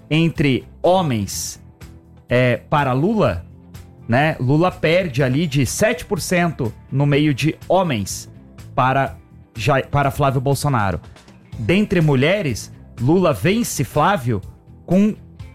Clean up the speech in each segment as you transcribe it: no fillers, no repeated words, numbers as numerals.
entre homens para Lula, né? Lula perde ali de 7% no meio de homens para Flávio Bolsonaro. Dentre mulheres, Lula vence Flávio com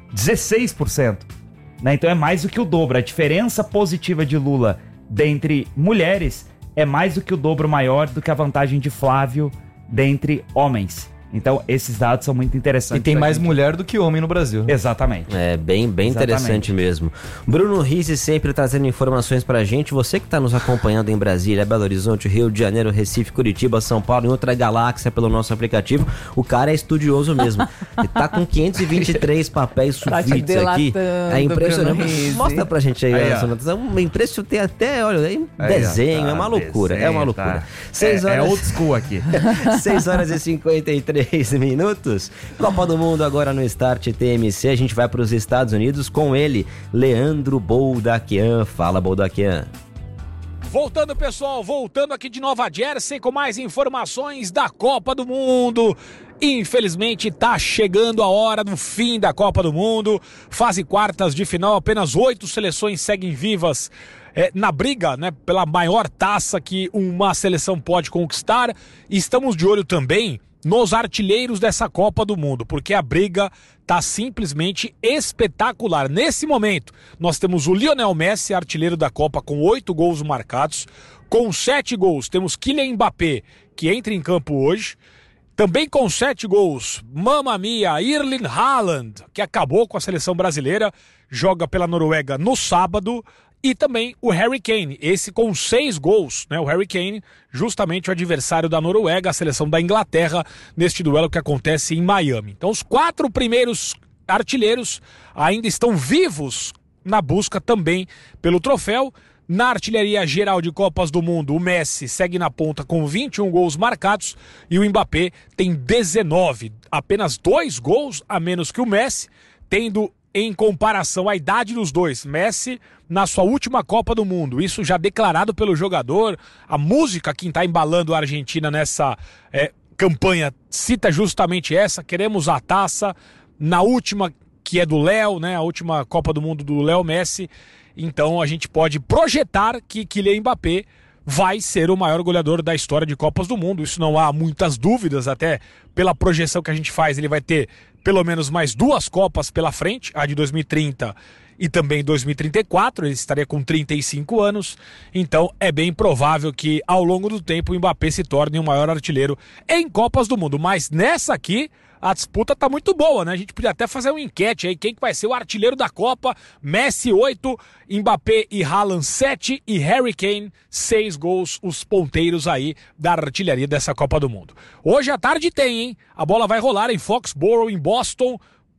16%. Né? Então é mais do que o dobro. A diferença positiva de Lula dentre mulheres é mais do que o dobro maior do que a vantagem de Flávio dentre homens. Então, esses dados são muito interessantes. E tem mais mulher do que homem no Brasil. Exatamente. É bem interessante mesmo. Bruno Rizzi sempre trazendo informações pra gente. Você que tá nos acompanhando em Brasília, Belo Horizonte, Rio de Janeiro, Recife, Curitiba, São Paulo, em outra galáxia pelo nosso aplicativo, o cara é estudioso mesmo. Ele tá com 523 papéis sulfites aqui. É impressionante. Mostra pra gente aí, é uma impressão, tem até, olha, desenho, é uma loucura. É uma loucura. Tá. 6 horas... É old school aqui. 6 horas e 53 minutos. Copa do Mundo agora no Start TMC. A gente vai para os Estados Unidos com ele, Leandro Boldaquian. Fala, Boldaquian. Voltando, pessoal, voltando aqui de Nova Jersey com mais informações da Copa do Mundo. Infelizmente tá chegando a hora do fim da Copa do Mundo. Fase quartas de final, apenas 8 seleções seguem vivas na briga, né, pela maior taça que uma seleção pode conquistar. E estamos de olho também nos artilheiros dessa Copa do Mundo, porque a briga tá simplesmente espetacular. Nesse momento, nós temos o Lionel Messi, artilheiro da Copa, com 8 gols marcados. Com 7 gols, temos Kylian Mbappé, que entra em campo hoje. Também com 7 gols, mamma mia, Erling Haaland, que acabou com a seleção brasileira, joga pela Noruega no sábado. E também o Harry Kane, esse com 6 gols, né? O Harry Kane, justamente o adversário da Noruega, a seleção da Inglaterra, neste duelo que acontece em Miami. Então os 4 primeiros artilheiros ainda estão vivos na busca também pelo troféu. Na artilharia geral de Copas do Mundo, o Messi segue na ponta com 21 gols marcados e o Mbappé tem 19, apenas 2 gols a menos que o Messi, tendo em comparação à idade dos dois. Messi na sua última Copa do Mundo, isso já declarado pelo jogador. A música que está embalando a Argentina nessa campanha cita justamente essa: queremos a taça. Na última, que é do Léo, né, a última Copa do Mundo do Léo Messi. Então a gente pode projetar que Kylian Mbappé vai ser o maior goleador da história de Copas do Mundo. Isso não há muitas dúvidas, até pela projeção que a gente faz. Ele vai ter pelo menos mais 2 Copas pela frente, a de 2030 e também 2034, ele estaria com 35 anos, então é bem provável que ao longo do tempo o Mbappé se torne o maior artilheiro em Copas do Mundo. Mas nessa aqui, a disputa tá muito boa, né? A gente podia até fazer uma enquete aí, quem que vai ser o artilheiro da Copa. Messi 8, Mbappé e Haaland 7 e Harry Kane 6 gols, os ponteiros aí da artilharia dessa Copa do Mundo. Hoje à tarde tem, hein? A bola vai rolar em Foxborough, em Boston,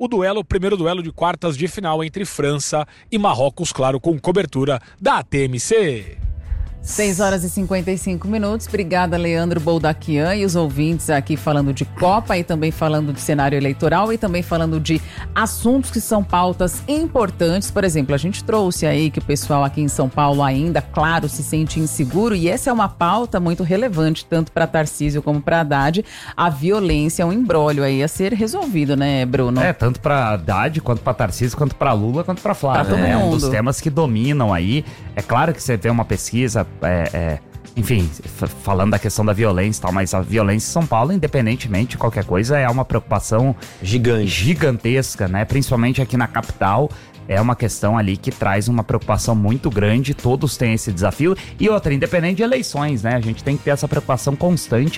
o primeiro duelo de quartas de final entre França e Marrocos, claro, com cobertura da TMC. 6 horas e 55 minutos. Obrigada, Leandro Boldaquian, e os ouvintes aqui falando de Copa e também falando de cenário eleitoral e também falando de assuntos que são pautas importantes. Por exemplo, a gente trouxe aí que o pessoal aqui em São Paulo ainda, claro, se sente inseguro, e essa é uma pauta muito relevante, tanto para Tarcísio como para Haddad. A violência é um imbróglio aí a ser resolvido, né, Bruno? Tanto para Haddad, quanto para Tarcísio, quanto para Lula, quanto para Flávio. É um dos temas que dominam aí. É claro que você vê uma pesquisa... enfim, falando da questão da violência e tal, mas a violência em São Paulo, independentemente de qualquer coisa, é uma preocupação gigantesca, né? Principalmente aqui na capital, é uma questão ali que traz uma preocupação muito grande, todos têm esse desafio. E outra, independente de eleições, né? A gente tem que ter essa preocupação constante.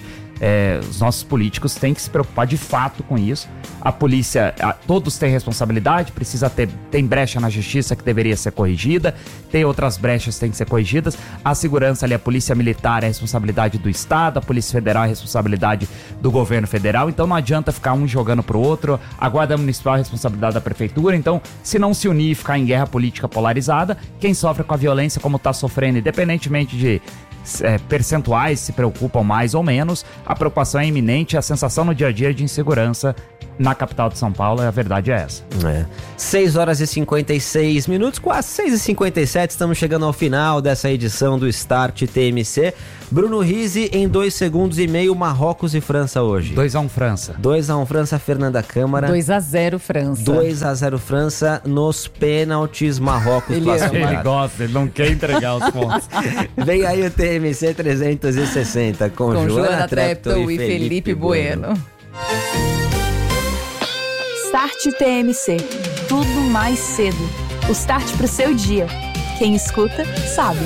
Os nossos políticos têm que se preocupar de fato com isso. A polícia, todos têm responsabilidade, tem brecha na justiça que deveria ser corrigida, tem outras brechas que têm que ser corrigidas. A segurança ali, a polícia militar é responsabilidade do Estado, a polícia federal é responsabilidade do governo federal, então não adianta ficar um jogando pro outro. A guarda municipal é responsabilidade da prefeitura, então se não se unir e ficar em guerra política polarizada, quem sofre com a violência como tá sofrendo, independentemente de percentuais se preocupam mais ou menos, a preocupação é iminente, a sensação no dia a dia de insegurança na capital de São Paulo, a verdade é essa. 6 horas e 56 minutos, quase 6h57, estamos chegando ao final dessa edição do Start TMC. Bruno Rizzi, em 2 segundos e meio, Marrocos e França hoje. 2-1 França. 2-1 França, Fernanda Câmara. 2-0 França. 2-0 França, nos pênaltis, Marrocos classificado. Ele gosta, ele não quer entregar os pontos. Vem aí o TMC 360 com Joana Treptow e Felipe Bueno. Start TMC. Tudo mais cedo. O start pro seu dia. Quem escuta, sabe.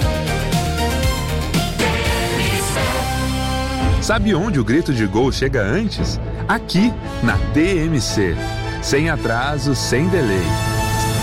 Sabe onde o grito de gol chega antes? Aqui, na TMC. Sem atraso, sem delay.